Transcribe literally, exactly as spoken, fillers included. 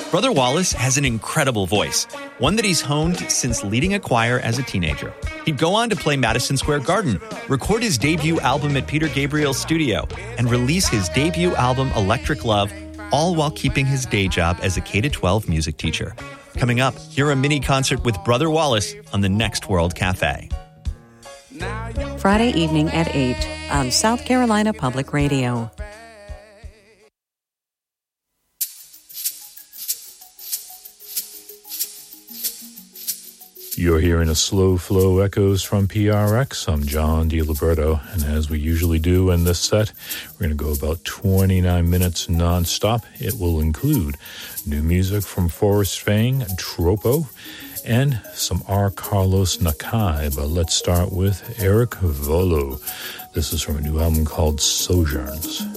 Brother Wallace has an incredible voice, one that he's honed since leading a choir as a teenager. He'd go on to play Madison Square Garden, record his debut album at Peter Gabriel's studio, and release his debut album, Electric Love, all while keeping his day job as a K through twelve music teacher. Coming up, hear a mini concert with Brother Wallace on the Next World Cafe. Friday evening at eight on South Carolina Public Radio. You're hearing a slow flow echoes from P R X. I'm John DiLiberto, and as we usually do in this set, we're going to go about twenty-nine minutes nonstop. It will include new music from Forrest Fang, Tropo, and some R. Carlos Nakai. But let's start with Eric Volo. This is from a new album called Sojourns.